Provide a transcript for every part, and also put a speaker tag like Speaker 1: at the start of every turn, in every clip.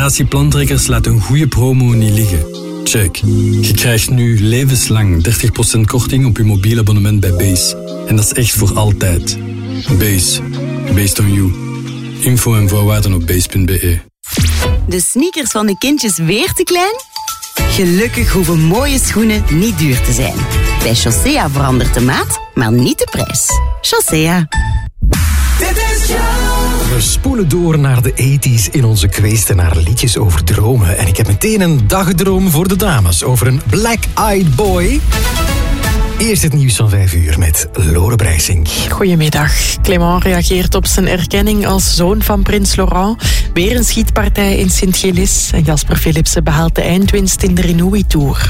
Speaker 1: Generatieplantrekkers laat een goede promo niet liggen. Check. Je krijgt nu levenslang 30% korting op je mobiel abonnement bij Base. En dat is echt voor altijd. Base. Based on you. Info en voorwaarden op base.be.
Speaker 2: De sneakers van de kindjes weer te klein? Gelukkig hoeven mooie schoenen niet duur te zijn. Bij Chaussea verandert de maat, maar niet de prijs. Chaussea.
Speaker 3: We spoelen door naar de 80's in onze quiz en naar liedjes over dromen. En ik heb meteen een dagdroom voor de dames over een black-eyed boy. Eerst het nieuws van 5 uur met Lore Breisink.
Speaker 4: Goedemiddag. Clément reageert op zijn erkenning als zoon van prins Laurent. Weer een schietpartij in Sint-Gilles. En Jasper Philipsen behaalt de eindwinst in de Renoui Tour.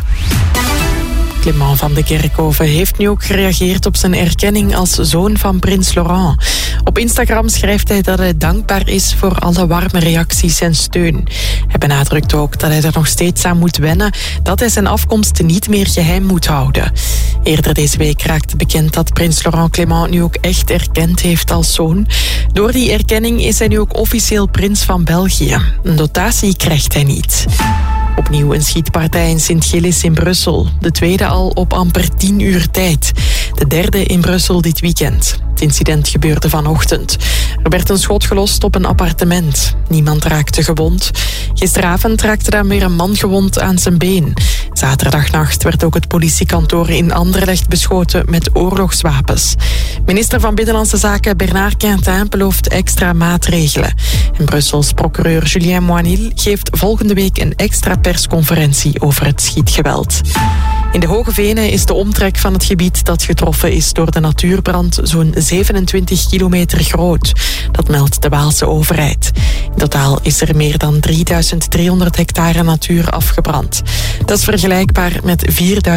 Speaker 4: Clément van de Kerkhoven heeft nu ook gereageerd op zijn erkenning als zoon van prins Laurent. Op Instagram schrijft hij dat hij dankbaar is voor alle warme reacties en steun. Hij benadrukt ook dat hij er nog steeds aan moet wennen dat hij zijn afkomst niet meer geheim moet houden. Eerder deze week raakte bekend dat prins Laurent Clément nu ook echt erkend heeft als zoon. Door die erkenning is hij nu ook officieel prins van België. Een dotatie krijgt hij niet. Opnieuw een schietpartij in Sint-Gilles in Brussel. De tweede al op amper 10 uur tijd. De derde in Brussel dit weekend. Het incident gebeurde vanochtend. Er werd een schot gelost op een appartement. Niemand raakte gewond. Gisteravond raakte dan weer een man gewond aan zijn been. Zaterdagnacht werd ook het politiekantoor in Anderlecht beschoten met oorlogswapens. Minister van Binnenlandse Zaken Bernard Quintin belooft extra maatregelen. En Brussels procureur Julien Moinil geeft volgende week een extra persconferentie over het schietgeweld. In de Hoge Venen is de omtrek van het gebied dat getroffen is door de natuurbrand zo'n 27 kilometer groot. Dat meldt de Waalse overheid. In totaal is er meer dan 3300 hectare natuur afgebrand. Dat is vergelijkbaar met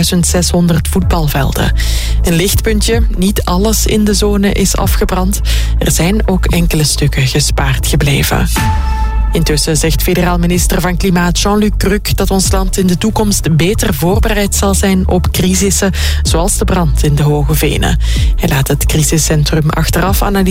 Speaker 4: 4600 voetbalvelden. Een lichtpuntje, niet alles in de zone is afgebrand. Er zijn ook enkele stukken gespaard gebleven. Intussen zegt federaal minister van Klimaat Jean-Luc Cruc dat ons land in de toekomst beter voorbereid zal zijn op crisissen zoals de brand in de Hoge Venen. Hij laat het crisiscentrum achteraf analyseren